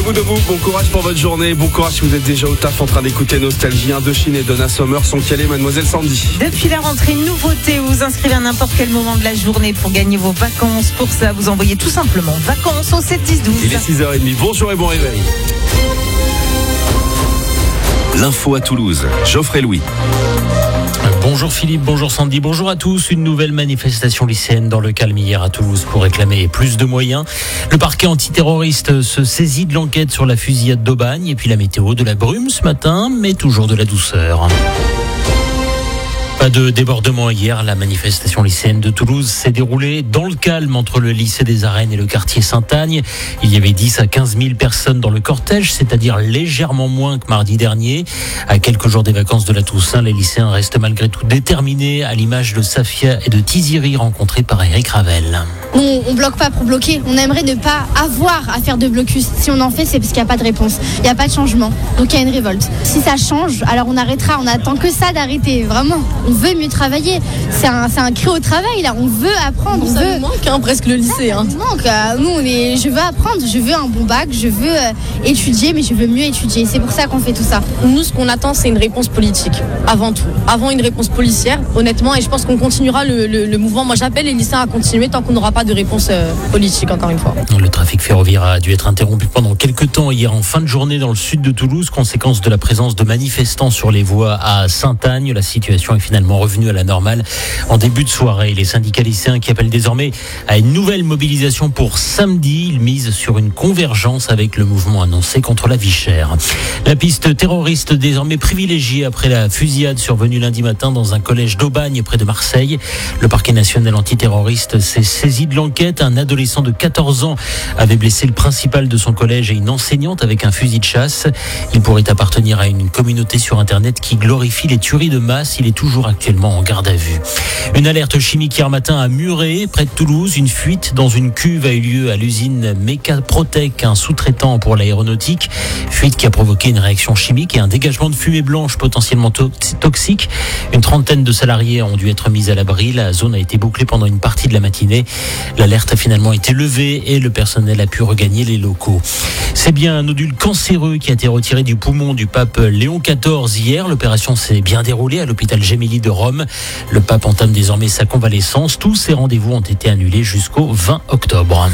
beaucoup de vous, bon courage pour votre journée, bon courage si vous êtes déjà au taf en train d'écouter Nostalgie. Indochine et Donna Summer sont calés, mademoiselle Sandy. Depuis la rentrée, une nouveauté, vous vous inscrivez à n'importe quel moment de la journée pour gagner vos vacances. Pour ça, vous envoyez tout simplement vacances au 7 10 12. Il est 6h30, bonjour et bon réveil. L'info à Toulouse, Geoffrey Louis. Bonjour Philippe, bonjour Sandy, bonjour à tous. Une nouvelle manifestation lycéenne dans le calme hier à Toulouse pour réclamer plus de moyens. Le parquet antiterroriste se saisit de l'enquête sur la fusillade d'Aubagne et puis la météo, de la brume ce matin, mais toujours de la douceur. Pas de débordement hier, la manifestation lycéenne de Toulouse s'est déroulée dans le calme entre le lycée des Arènes et le quartier Sainte-Agne. Il y avait 10 à 15 000 personnes dans le cortège, c'est-à-dire légèrement moins que mardi dernier. À quelques jours des vacances de la Toussaint, les lycéens restent malgré tout déterminés, à l'image de Safia et de Tiziri rencontrés par Eric Ravel. On bloque pas pour bloquer, on aimerait ne pas avoir à faire de blocus. Si on en fait, c'est parce qu'il n'y a pas de réponse, il n'y a pas de changement, donc il y a une révolte. Si ça change, alors on arrêtera, on attend que ça d'arrêter, vraiment. On veut mieux travailler, c'est un cri au travail là, on veut apprendre. Ça nous manque presque le lycée. Ça nous manque, je veux apprendre, je veux un bon bac, je veux étudier, mais je veux mieux étudier, c'est pour ça qu'on fait tout ça. Nous, ce qu'on attend, c'est une réponse politique, avant tout. Avant une réponse policière, honnêtement, et je pense qu'on continuera le mouvement. Moi, j'appelle les lycéens à continuer tant qu'on n'aura pas de réponse politique, encore une fois. Le trafic ferroviaire a dû être interrompu pendant quelques temps hier en fin de journée dans le sud de Toulouse, conséquence de la présence de manifestants sur les voies à Sainte-Agne. La situation est finalement revenue à la normale en début de soirée. Les syndicats lycéens qui appellent désormais à une nouvelle mobilisation pour samedi. Ils misent sur une convergence avec le mouvement annoncé contre la vie chère. La piste terroriste désormais privilégiée après la fusillade survenue lundi matin dans un collège d'Aubagne près de Marseille. Le parquet national antiterroriste s'est saisi de l'enquête. Un adolescent de 14 ans avait blessé le principal de son collège et une enseignante avec un fusil de chasse. Il pourrait appartenir à une communauté sur Internet qui glorifie les tueries de masse. Il est toujours actuellement en garde à vue. Une alerte chimique hier matin à Muret, près de Toulouse. Une fuite dans une cuve a eu lieu à l'usine Mecaprotec, un sous-traitant pour l'aéronautique. Fuite qui a provoqué une réaction chimique et un dégagement de fumée blanche potentiellement toxique. Une trentaine de salariés ont dû être mis à l'abri. La zone a été bouclée pendant une partie de la matinée. L'alerte a finalement été levée et le personnel a pu regagner les locaux. C'est bien un nodule cancéreux qui a été retiré du poumon du pape Léon XIV hier. L'opération s'est bien déroulée à l'hôpital Gemelli de Rome. Le pape entame désormais sa convalescence. Tous ses rendez-vous ont été annulés jusqu'au 20 octobre.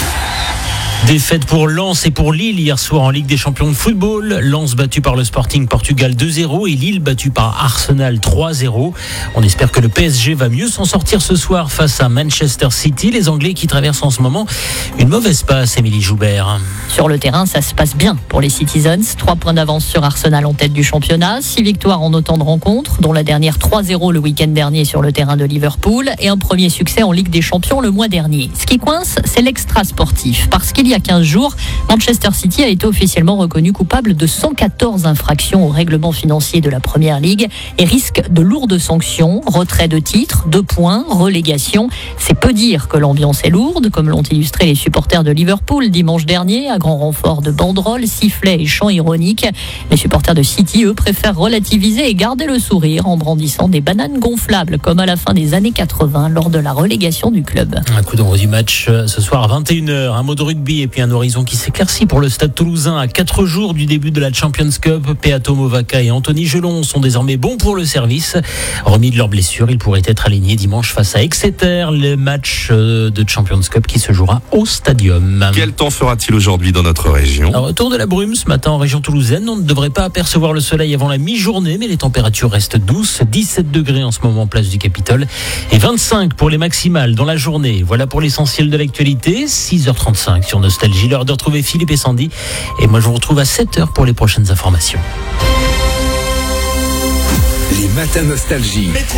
Défaite pour Lens et pour Lille hier soir en Ligue des Champions de football. Lens battu par le Sporting Portugal 2-0 et Lille battu par Arsenal 3-0. On espère que le PSG va mieux s'en sortir ce soir face à Manchester City. Les Anglais qui traversent en ce moment une mauvaise passe, Émilie Joubert. Sur le terrain, ça se passe bien pour les Citizens. 3 points d'avance sur Arsenal en tête du championnat. 6 victoires en autant de rencontres, dont la dernière 3-0 le week-end dernier sur le terrain de Liverpool. Et un premier succès en Ligue des Champions le mois dernier. Ce qui coince, c'est l'extra sportif. Parce qu'il y a 15 jours, Manchester City a été officiellement reconnu coupable de 114 infractions au règlement financier de la Première Ligue et risque de lourdes sanctions, retrait de titres, 2 points, relégation. C'est peu dire que l'ambiance est lourde, comme l'ont illustré les supporters de Liverpool dimanche dernier, à grand renfort de banderoles, sifflets et chants ironiques. Les supporters de City, eux, préfèrent relativiser et garder le sourire en brandissant des bananes gonflables, comme à la fin des années 80, lors de la relégation du club. Un coup d'envoi du match ce soir à 21h, un mot de rugby et puis un horizon qui s'éclaircit pour le Stade Toulousain à 4 jours du début de la Champions Cup. Peato Movaca et Anthony Gelon sont désormais bons pour le service. Remis de leur blessure, ils pourraient être alignés dimanche face à Exeter, le match de Champions Cup qui se jouera au Stadium. Quel temps fera-t-il aujourd'hui dans notre région ? Retour de la brume ce matin en région toulousaine. On ne devrait pas apercevoir le soleil avant la mi-journée, mais les températures restent douces. 17 degrés en ce moment place du Capitole et 25 pour les maximales dans la journée. Voilà pour l'essentiel de l'actualité. 6h35 sur Nostalgie. L'heure de retrouver Philippe et Sandy. Et moi, je vous retrouve à 7h pour les prochaines informations. Les matins Nostalgie.